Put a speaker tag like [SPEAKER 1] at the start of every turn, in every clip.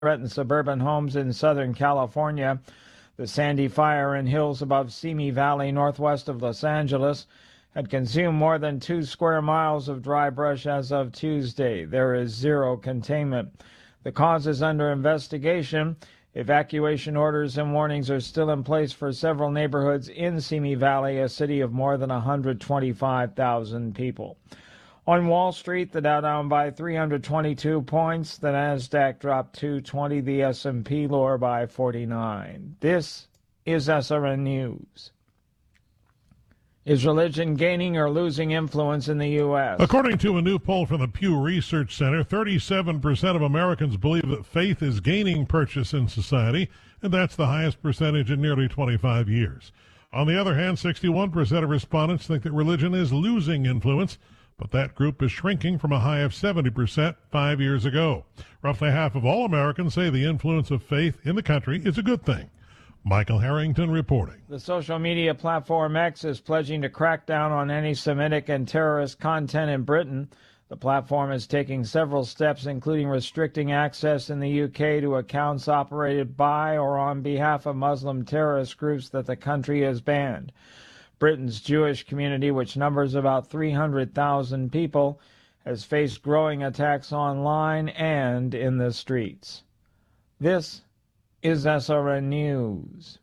[SPEAKER 1] threatened suburban homes in Southern California. The Sandy Fire in hills above Simi Valley, northwest of Los Angeles, had consumed more than 2 square miles of dry brush as of Tuesday. There is zero containment. The cause is under investigation. Evacuation orders and warnings are still in place for several neighborhoods in Simi Valley, a city of more than 125,000 people. On Wall Street, the Dow down by 322 points, the Nasdaq dropped 220, the S&P lower by 49. This is SRN News. Is religion gaining or losing influence in the U.S.?
[SPEAKER 2] According to a new poll from the Pew Research Center, 37% of Americans believe that faith is gaining purchase in society, and that's the highest percentage in nearly 25 years. On the other hand, 61% of respondents think that religion is losing influence, but that group is shrinking from a high of 70% 5 years ago. Roughly half of all Americans say the influence of faith in the country is a good thing. Michael Harrington reporting.
[SPEAKER 1] The social media platform X is pledging to crack down on anti-Semitic and terrorist content in Britain. The platform is taking several steps, including restricting access in the UK to accounts operated by or on behalf of Muslim terrorist groups that the country has banned. Britain's Jewish community, which numbers about 300,000 people, has faced growing attacks online and in the streets. This is SRN News.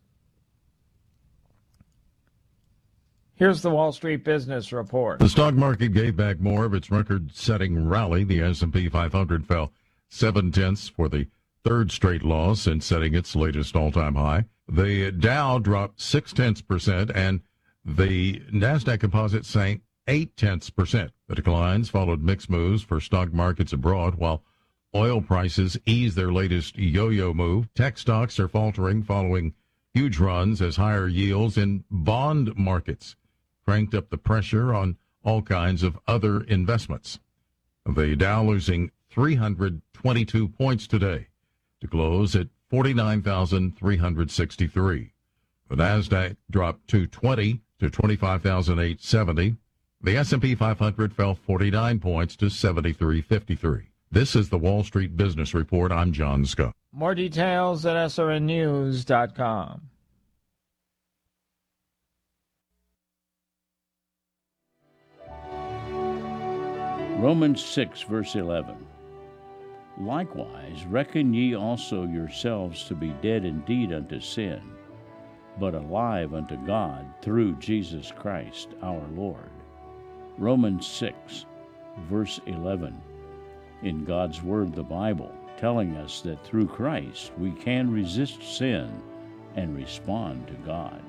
[SPEAKER 1] Here's the Wall Street Business Report.
[SPEAKER 3] The stock market gave back more of its record-setting rally. The S&P 500 fell 0.7 for the third straight loss since setting its latest all-time high. The Dow dropped 0.6%, and the Nasdaq Composite sank 0.8%. The declines followed mixed moves for stock markets abroad, while oil prices eased their latest yo-yo move. Tech stocks are faltering following huge runs as higher yields in bond markets cranked up the pressure on all kinds of other investments. The Dow losing 322 points today to close at 49,363. The Nasdaq dropped 220 to 25,870. The S&P 500 fell 49 points to 73.53. This is the Wall Street Business Report. I'm John Scott.
[SPEAKER 1] More details at srnnews.com.
[SPEAKER 4] Romans 6, verse 11. Likewise, reckon ye also yourselves to be dead indeed unto sin, but alive unto God through Jesus Christ our Lord. Romans 6, verse 11. In God's Word, the Bible, telling us that through Christ we can resist sin and respond to God.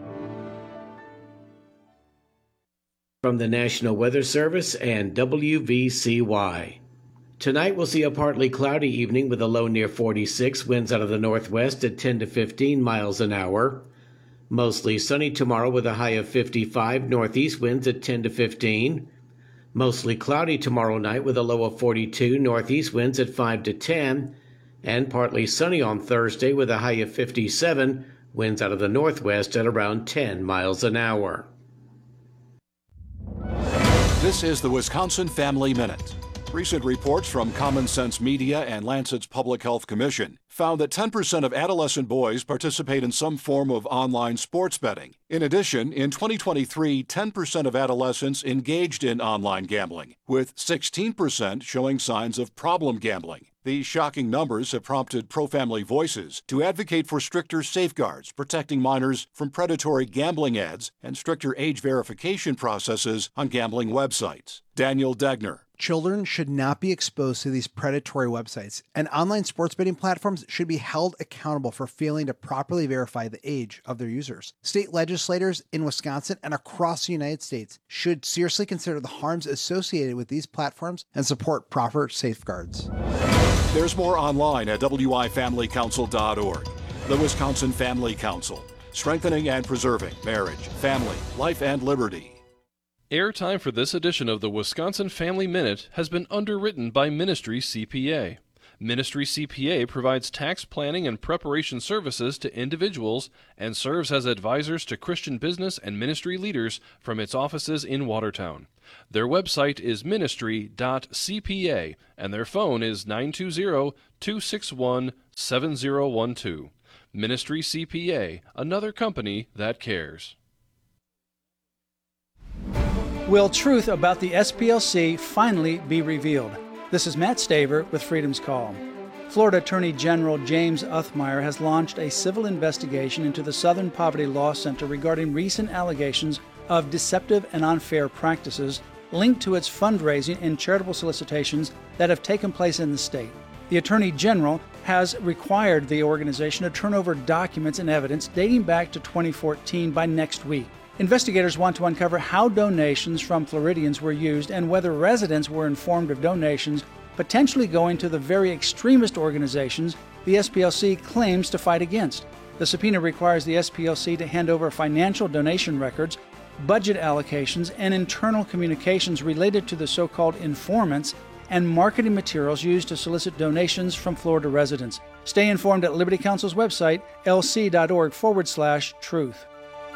[SPEAKER 5] From the National Weather Service and WVCY. Tonight we'll see a partly cloudy evening with a low near 46, winds out of the northwest at 10 to 15 miles an hour. Mostly sunny tomorrow with a high of 55, northeast winds at 10 to 15. Mostly cloudy tomorrow night with a low of 42, northeast winds at 5 to 10. And partly sunny on Thursday with a high of 57, winds out of the northwest at around 10 miles an hour.
[SPEAKER 6] This is the Wisconsin Family Minute. Recent reports from Common Sense Media and Lancet's Public Health Commission found that 10% of adolescent boys participate in some form of online sports betting. In addition, in 2023, 10% of adolescents engaged in online gambling, with 16% showing signs of problem gambling. These shocking numbers have prompted Pro-Family Voices to advocate for stricter safeguards protecting minors from predatory gambling ads and stricter age verification processes on gambling websites. Daniel Degner.
[SPEAKER 7] Children should not be exposed to these predatory websites, and online sports betting platforms should be held accountable for failing to properly verify the age of their users. State legislators in Wisconsin and across the United States should seriously consider the harms associated with these platforms and support proper safeguards.
[SPEAKER 6] There's more online at wifamilycouncil.org. The Wisconsin Family Council, strengthening and preserving marriage, family, life, and liberty.
[SPEAKER 8] Airtime for this edition of the Wisconsin Family Minute has been underwritten by Ministry CPA. Ministry CPA provides tax planning and preparation services to individuals and serves as advisors to Christian business and ministry leaders from its offices in Watertown. Their website is ministry.cpa and their phone is 920-261-7012. Ministry CPA, another company that cares.
[SPEAKER 9] Will truth about the SPLC finally be revealed? This is Matt Staver with Freedom's Call. Florida Attorney General James Uthmire has launched a civil investigation into the Southern Poverty Law Center regarding recent allegations of deceptive and unfair practices linked to its fundraising and charitable solicitations that have taken place in the state. The Attorney General has required the organization to turn over documents and evidence dating back to 2014 by next week. Investigators want to uncover how donations from Floridians were used and whether residents were informed of donations potentially going to the very extremist organizations the SPLC claims to fight against. The subpoena requires the SPLC to hand over financial donation records, budget allocations, and internal communications related to the so-called informants and marketing materials used to solicit donations from Florida residents. Stay informed at Liberty Counsel's website, lc.org/truth.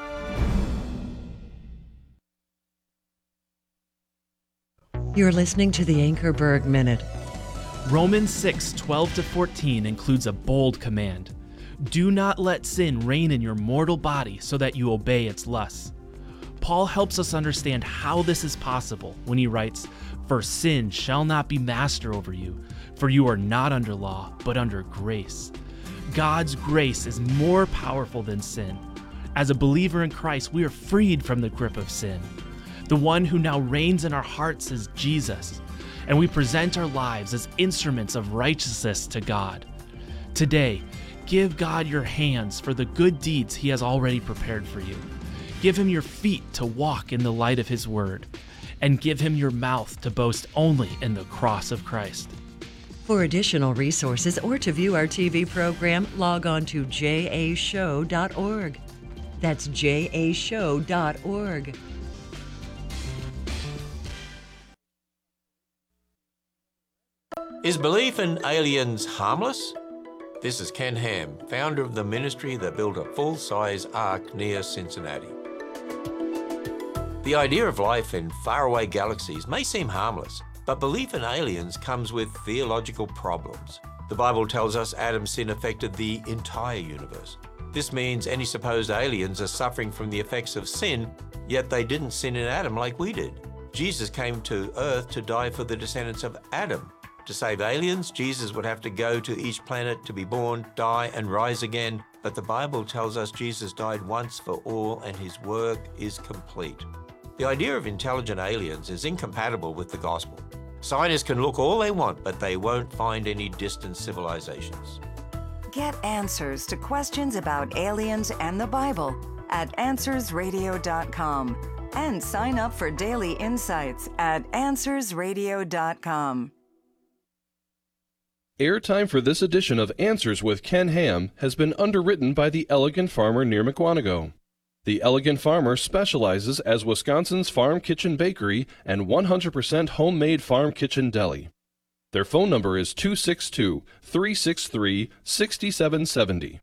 [SPEAKER 10] You're listening to the Anchorberg Minute.
[SPEAKER 11] Romans 6:12-14 includes a bold command. Do not let sin reign in your mortal body so that you obey its lusts. Paul helps us understand how this is possible when he writes, "For sin shall not be master over you, for you are not under law, but under grace." God's grace is more powerful than sin. As a believer in Christ, we are freed from the grip of sin. The one who now reigns in our hearts is Jesus, and we present our lives as instruments of righteousness to God. Today, give God your hands for the good deeds He has already prepared for you. Give Him your feet to walk in the light of His word, and give Him your mouth to boast only in the cross of Christ.
[SPEAKER 10] For additional resources or to view our TV program, log on to jashow.org. That's jashow.org.
[SPEAKER 12] Is belief in aliens harmless? This is Ken Ham, founder of the ministry that built a full-size ark near Cincinnati. The idea of life in faraway galaxies may seem harmless, but belief in aliens comes with theological problems. The Bible tells us Adam's sin affected the entire universe. This means any supposed aliens are suffering from the effects of sin, yet they didn't sin in Adam like we did. Jesus came to earth to die for the descendants of Adam. To save aliens, Jesus would have to go to each planet to be born, die, and rise again. But the Bible tells us Jesus died once for all and His work is complete. The idea of intelligent aliens is incompatible with the gospel. Scientists can look all they want, but they won't find any distant civilizations.
[SPEAKER 13] Get answers to questions about aliens and the Bible at AnswersRadio.com and sign up for daily insights at AnswersRadio.com.
[SPEAKER 8] Airtime for this edition of Answers with Ken Ham has been underwritten by the Elegant Farmer near Mukwonago. The Elegant Farmer specializes as Wisconsin's farm kitchen bakery and 100% homemade farm kitchen deli. Their phone number is 262-363-6770.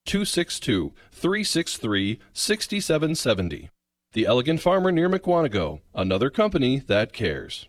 [SPEAKER 8] 262-363-6770. The Elegant Farmer near Mukwonago, another company that cares.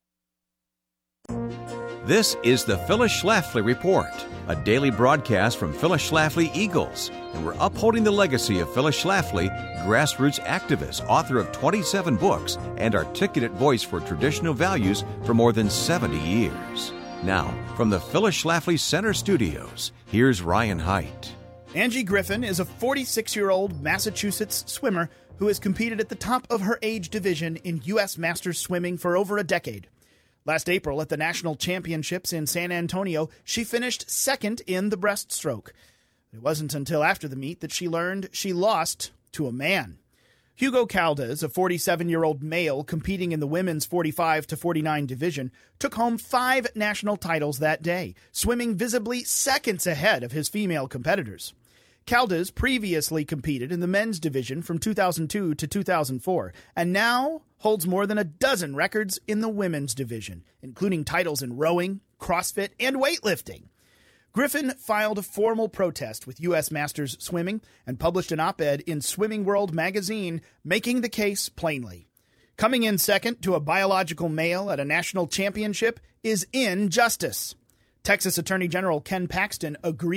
[SPEAKER 14] This is the Phyllis Schlafly Report, a daily broadcast from Phyllis Schlafly Eagles, and we're upholding the legacy of Phyllis Schlafly, grassroots activist, author of 27 books, and articulate voice for traditional values for more than 70 years. Now, from the Phyllis Schlafly Center Studios, here's Ryan Haidt.
[SPEAKER 15] Angie Griffin is a 46-year-old Massachusetts swimmer who has competed at the top of her age division in U.S. Masters swimming for over a decade. Last April at the National Championships in San Antonio, she finished second in the breaststroke. It wasn't until after the meet that she learned she lost to a man. Hugo Caldas, a 47-year-old male competing in the women's 45 to 49 division, took home 5 national titles that day, swimming visibly seconds ahead of his female competitors. Caldas previously competed in the men's division from 2002 to 2004, and now holds more than a dozen records in the women's division, including titles in rowing, CrossFit, and weightlifting. Griffin filed a formal protest with U.S. Masters Swimming and published an op-ed in Swimming World magazine making the case plainly. Coming in second to a biological male at a national championship is injustice. Texas Attorney General Ken Paxton agreed